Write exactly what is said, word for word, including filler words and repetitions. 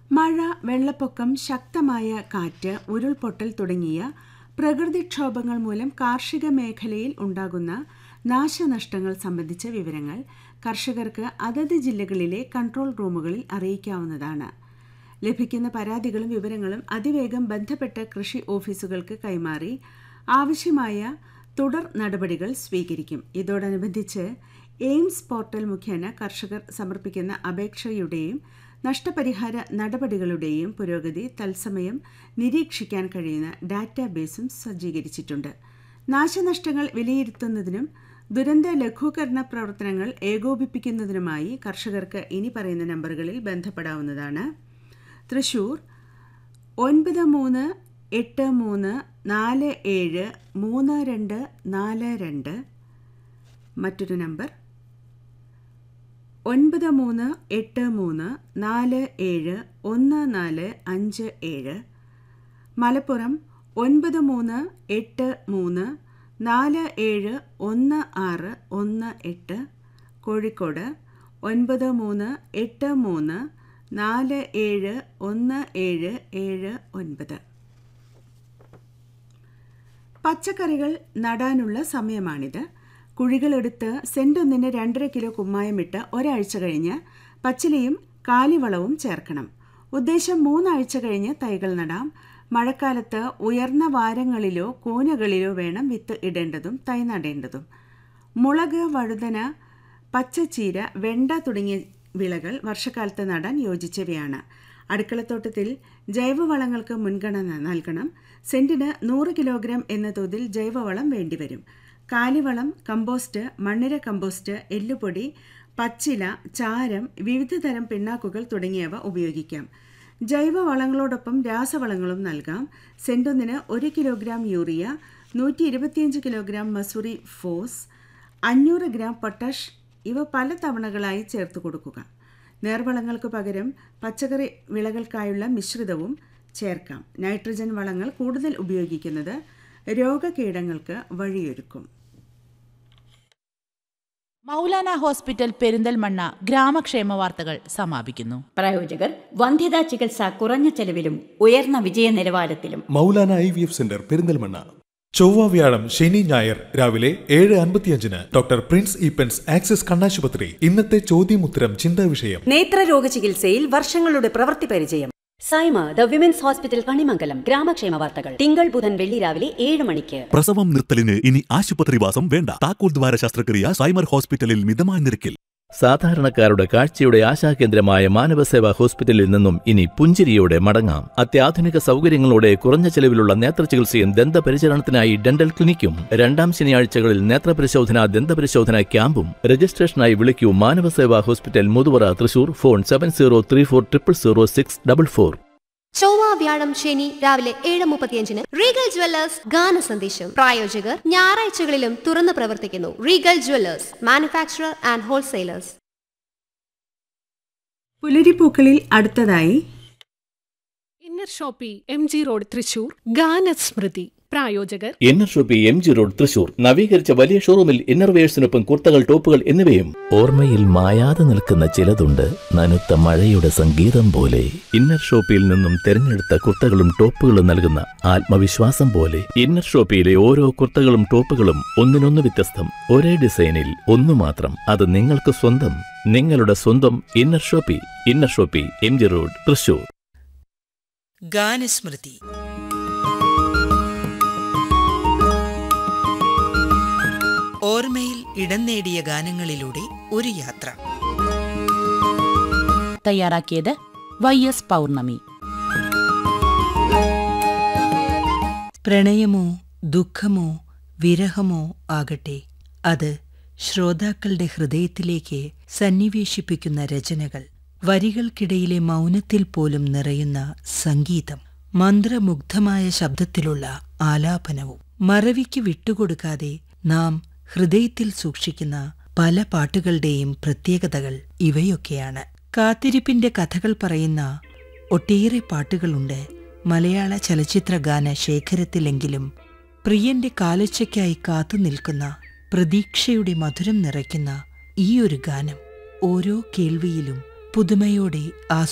മഴ, വെള്ളപ്പൊക്കം, ശക്തമായ കാറ്റ്, ഉരുൾപൊട്ടൽ തുടങ്ങിയ പ്രകൃതിക്ഷോഭങ്ങൾ മൂലം കാർഷിക മേഖലയിൽ ഉണ്ടാകുന്ന നാശനഷ്ടങ്ങൾ സംബന്ധിച്ച വിവരങ്ങൾ കർഷകർക്ക് അതത് ജില്ലകളിലെ കൺട്രോൾ റൂമുകളിൽ അറിയിക്കാവുന്നതാണ്. ലഭിക്കുന്ന പരാതികളും വിവരങ്ങളും അതിവേഗം ബന്ധപ്പെട്ട കൃഷി ഓഫീസുകൾക്ക് കൈമാറി ആവശ്യമായ തുടർ നടപടികൾ സ്വീകരിക്കും. ഇതോടനുബന്ധിച്ച് എയിംസ് പോർട്ടൽ മുഖേന കർഷകർ സമർപ്പിക്കുന്ന അപേക്ഷയുടെയും നഷ്ടപരിഹാര നടപടികളുടെയും പുരോഗതി തത്സമയം നിരീക്ഷിക്കാൻ കഴിയുന്ന ഡാറ്റാബേസും സജ്ജീകരിച്ചിട്ടുണ്ട്. നാശനഷ്ടങ്ങൾ വിലയിരുത്തുന്നതിനും ദുരന്ത ലഘൂകരണ പ്രവർത്തനങ്ങൾ ഏകോപിപ്പിക്കുന്നതിനുമായി കർഷകർക്ക് ഇനി പറയുന്ന നമ്പറുകളിൽ ബന്ധപ്പെടാവുന്നതാണ്. തൃശൂർ ഒൻപത് മൂന്ന് എട്ട് മൂന്ന് നാല് ഏഴ് മൂന്ന് രണ്ട് നാല് രണ്ട്. മറ്റൊരു നമ്പർ ഒൻപത് മൂന്ന് എട്ട് മൂന്ന് നാല് ഏഴ് ഒന്ന് നാല് അഞ്ച് ഏഴ്. മലപ്പുറം ഒൻപത് മൂന്ന് എട്ട് മൂന്ന് നാല് ഏഴ് ഒന്ന് ആറ് ഒന്ന് എട്ട്. കോഴിക്കോട് ഒൻപത് മൂന്ന് എട്ട് മൂന്ന് നാല് ഏഴ് ഒന്ന് ഏഴ് ഏഴ് ഒൻപത്. പച്ചക്കറികൾ നടാനുള്ള സമയമാണിത്. കുഴികളെടുത്ത് സെന്റൊന്നിന് രണ്ടര കിലോ കുമ്മായമിട്ട് ഒരാഴ്ച കഴിഞ്ഞ് പച്ചിലയും കാലിവളവും ചേർക്കണം. ഉദ്ദേശം മൂന്നാഴ്ച കഴിഞ്ഞ് തൈകൾ നടാം. മഴക്കാലത്ത് ഉയർന്ന വാരങ്ങളിലോ കൂനകളിലോ വേണം വിത്ത് ഇടേണ്ടതും തൈ നടേണ്ടതും. മുളക്, വഴുതന, പച്ചച്ചീര, വെണ്ട തുടങ്ങിയ വിളകൾ വർഷക്കാലത്ത് നടാൻ യോജിച്ചവയാണ്. അടുക്കളത്തോട്ടത്തിൽ ജൈവവളങ്ങൾക്ക് മുൻഗണന നൽകണം. സെന്റിന് നൂറ് കിലോഗ്രാം എന്ന തോതിൽ ജൈവവളം വേണ്ടിവരും. കാലിവളം, കമ്പോസ്റ്റ്, മണ്ണിര കമ്പോസ്റ്റ്, എല്ലുപൊടി, പച്ചില, ചാരം, വിവിധ തരം പിണ്ണാക്കുകൾ തുടങ്ങിയവ ഉപയോഗിക്കാം. ജൈവവളങ്ങളോടൊപ്പം രാസവളങ്ങളും നൽകാം. സെന്റൊന്നിന് ഒരു കിലോഗ്രാം യൂറിയ, നൂറ്റി ഇരുപത്തിയഞ്ച് കിലോഗ്രാം മസൂറി ഫോസ്, അഞ്ഞൂറ് ഗ്രാം പൊട്ടാഷ് ഇവ പല തവണകളായി ചേർത്ത് കൊടുക്കുക. നേർവളങ്ങൾക്ക് പകരം പച്ചക്കറി വിളകൾക്കായുള്ള മിശ്രിതവും ചേർക്കാം. നൈട്രജൻ വളങ്ങൾ കൂടുതൽ ഉപയോഗിക്കുന്നത് രോഗകീടങ്ങൾക്ക് വഴിയൊരുക്കും. മൗലാന ഹോസ്പിറ്റൽ പെരിന്തൽമണ്ണ ഗ്രാമക്ഷേമ വാർത്തകൾ സമാപിക്കുന്നു. പ്രായോജകർ വന്ധ്യതാ ചികിത്സ കുറഞ്ഞ ചെലവിലും ഉയർന്ന വിജയ നിലവാരത്തിലും. Maulana I V F centre Perinthalmanna. ചൊവ്വ, വ്യാഴം, ശനി, ഞായർ രാവിലെ ഏഴ് അൻപത്തിയഞ്ചിന് ഡോക്ടർ പ്രിൻസ് ഈപ്പൻസ് ആക്സിസ് കണ്ണാശുപത്രി. ഇന്നത്തെ ചോദ്യമുത്തരം ചിന്താ വിഷയം. നേത്രരോഗ ചികിത്സയിൽ വർഷങ്ങളുടെ പ്രവൃത്തി പരിചയം. Saima the women's hospital Kanimangalam. ഗ്രാമക്ഷേമ വാർത്തകൾ തിങ്കൾ, ബുധൻ, വെള്ളി രാവിലെ ഏഴ് മണിക്ക്. പ്രസവം നിർത്തലിന് ഇനി ആശുപത്രിവാസം വേണ്ട. താക്കോൽ ദ്വാര ശസ്ത്രക്രിയ സൈമർ ഹോസ്പിറ്റലിൽ മിതമായ നിരക്കിൽ. സാധാരണക്കാരുടെ കാഴ്ചയുടെ ആശാകേന്ദ്രമായ മാനവസേവാ ഹോസ്പിറ്റലിൽ നിന്നും ഇനി പുഞ്ചിരിയോടെ മടങ്ങാം. അത്യാധുനിക സൗകര്യങ്ങളോടെ കുറഞ്ഞ ചെലവിലുള്ള നേത്രചികിത്സയും ദന്തപരിചരണത്തിനായി ഡെന്റൽ ക്ലിനിക്കും. രണ്ടാം ശനിയാഴ്ചകളിൽ നേത്രപരിശോധന, ദന്തപരിശോധന ക്യാമ്പും. രജിസ്ട്രേഷനായി വിളിക്കൂ Manavaseva hospital, Muthuvara, Thrissur. Phone seven zero three four triple zero six double four. ചൊവ്വ, വ്യാഴം, ശനി രാവിലെ ഏഴ് മുപ്പത്തിയഞ്ചിന് റീഗൽ ജ്വല്ലേഴ്സ് ഗാന സന്ദേശം. പ്രായോജകർ ഞായറാഴ്ചകളിലും തുറന്നു പ്രവർത്തിക്കുന്നു. Regal Jewellers, manufacturer and wholesalers. പുലരിപ്പൂക്കളിൽ അടുത്തതായി inner Shopee, M G road, Thrissur. ഗാനസ്മൃതി. പ്രായോജകർ inner Shopee, M G road, Thrissur. നവീകരിച്ച വലിയ ഷോറൂമിൽ ഇന്നർവെയേഴ്സിനൊപ്പം കുർത്തകൾ, ടോപ്പുകൾ എന്നിവയും. ഓർമ്മയിൽ മായാതെ നിൽക്കുന്ന ചിലതുണ്ട്, നനുത്ത മഴയുടെ സംഗീതം പോലെ. ഇന്നർ ഷോപ്പിയിൽ നിന്നും തിരഞ്ഞെടുത്ത കുർത്തകളും ടോപ്പുകളും നൽകുന്ന ആത്മവിശ്വാസം പോലെ. ഇന്നർ ഷോപ്പിയിലെ ഓരോ കുർത്തകളും ടോപ്പുകളും ഒന്നിനൊന്ന് വ്യത്യസ്തം. ഒരേ ഡിസൈനിൽ ഒന്നു മാത്രം. അത് നിങ്ങൾക്ക് സ്വന്തം. നിങ്ങളുടെ സ്വന്തം inner Shopee. Inner Shopee, M G road, Thrissur. ഗാനസ്മൃതി. ഓർമ്മയിൽ ഇടം നേടിയ ഗാനങ്ങളിലൂടെ ഒരു യാത്ര. തയ്യാറാക്കിയത് വൈ എസ് പൗർണമി. പ്രണയമോ ദുഃഖമോ വിരഹമോ ആകട്ടെ, അത് ശ്രോതാക്കളുടെ ഹൃദയത്തിലേക്ക് സന്നിവേശിപ്പിക്കുന്ന രചനകൾ. വരികൾക്കിടയിലെ മൗനത്തിൽ പോലും നിറയുന്ന സംഗീതം. മന്ത്രമുഗ്ധമായ ശബ്ദത്തിലുള്ള ആലാപനവും. മറവിക്ക് വിട്ടുകൊടുക്കാതെ നാം ഹൃദയത്തിൽ സൂക്ഷിക്കുന്ന പല പാട്ടുകളുടെയും പ്രത്യേകതകൾ ഇവയൊക്കെയാണ്. കാത്തിരിപ്പിന്റെ കഥകൾ പറയുന്ന ഒട്ടേറെ പാട്ടുകളുണ്ട് മലയാള ചലച്ചിത്ര ഗാന ശേഖരത്തിലെങ്കിലും പ്രിയന്റെ കാലൊച്ചയ്ക്കായി കാത്തുനിൽക്കുന്ന, പ്രതീക്ഷയുടെ മധുരം നിറയ്ക്കുന്ന ഈ ഒരു ഗാനം ഓരോ കേൾവിയിലും പുതുമയോടെ